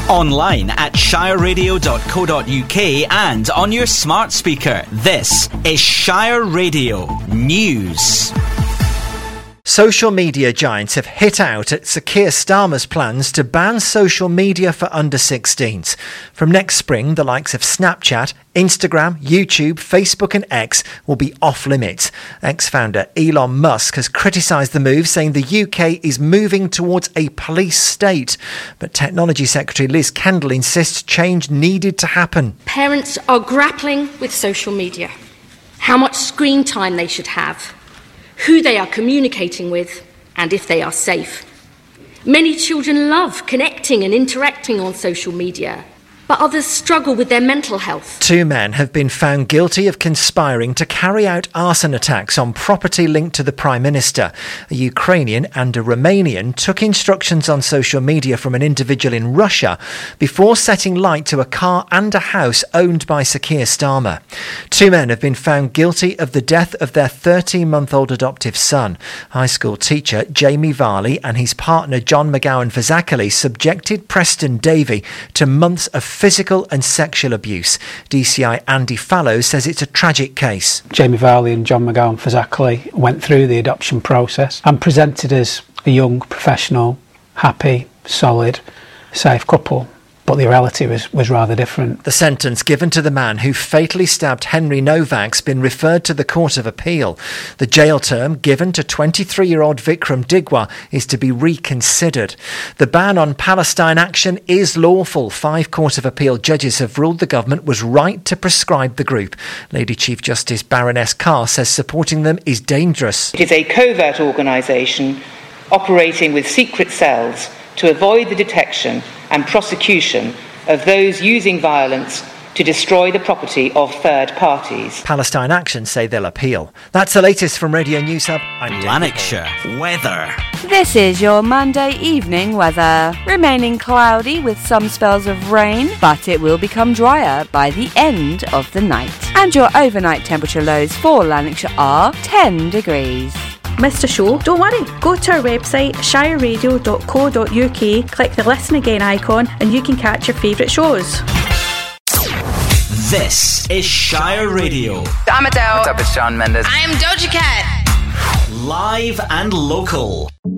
Online at shireradio.co.uk and on your smart speaker. This is Shire Radio News. Social media giants have hit out at Sir Keir Starmer's plans to ban social media for under-16s. From next spring, the likes of Snapchat, Instagram, YouTube, Facebook and X will be off-limits. X-founder Elon Musk has criticised the move, saying the UK is moving towards a police state. But Technology Secretary Liz Kendall insists change needed to happen. Parents are grappling with social media, how much screen time they should have, who they are communicating with, and if they are safe. Many children love connecting and interacting on social media, but others struggle with their mental health. 2 men have been found guilty of conspiring to carry out arson attacks on property linked to the Prime Minister. A Ukrainian and a Romanian took instructions on social media from an individual in Russia before setting light to a car and a house owned by Sir Keir Starmer. 2 men have been found guilty of the death of their 13-month-old adoptive son. High school teacher Jamie Varley and his partner John McGowan-Fazakerley subjected Preston Davey to months of physical and sexual abuse. DCI Andy Fallows says it's a tragic case. Jamie Varley and John McGowan-Fazakerley went through the adoption process and presented as a young, professional, happy, solid, safe couple. But the reality was rather different. The sentence given to the man who fatally stabbed Henry Novak's been referred to the Court of Appeal. The jail term given to 23-year-old Vikram Digwa is to be reconsidered. The ban on Palestine action is lawful. 5 Court of Appeal judges have ruled the government was right to prescribe the group. Lady Chief Justice Baroness Carr says supporting them is dangerous. It is a covert organisation operating with secret cells to avoid the detection and prosecution of those using violence to destroy the property of third parties. Palestine Action say they'll appeal. That's the latest from Radio News Hub. I'm Lanarkshire weather. This is your Monday evening weather. Remaining cloudy with some spells of rain, but it will become drier by the end of the night. And your overnight temperature lows for Lanarkshire are 10 degrees. Missed a show? Don't worry. Go to our website shireradio.co.uk, click the listen again icon and you can catch your favourite shows. This is Shire Radio. I'm Adele. What's up, it's Shawn Mendes. I am Doja Cat. Live and local.